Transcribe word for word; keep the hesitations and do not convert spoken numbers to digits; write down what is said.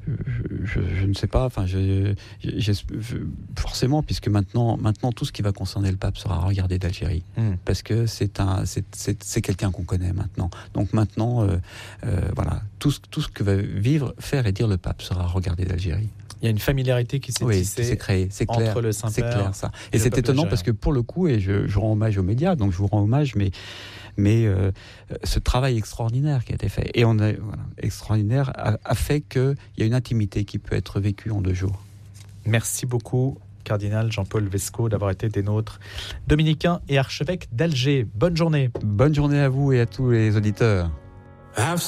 je, je ne sais pas. Enfin, je, je, je, forcément, puisque maintenant, maintenant, tout ce qui va concerner le pape sera regardé d'Algérie, mmh. parce que c'est un, c'est, c'est, c'est quelqu'un qu'on connaît maintenant. Donc maintenant, euh, euh, voilà, tout ce, tout ce que va vivre, faire et dire le pape sera regardé d'Algérie. Il y a une familiarité qui s'est oui, tissée qui s'est créée, c'est clair, entre le Saint-Père. C'est clair, ça. Et, et c'est étonnant algérien. Parce que pour le coup, et je, je rends hommage aux médias, donc je vous rends hommage, mais, mais euh, ce travail extraordinaire qui a été fait, et on a, voilà, extraordinaire, a, a fait qu'il y a une intimité qui peut être vécue en deux jours. Merci beaucoup, cardinal Jean-Paul Vesco, d'avoir été des nôtres, dominicain et archevêque d'Alger. Bonne journée. Bonne journée à vous et à tous les auditeurs.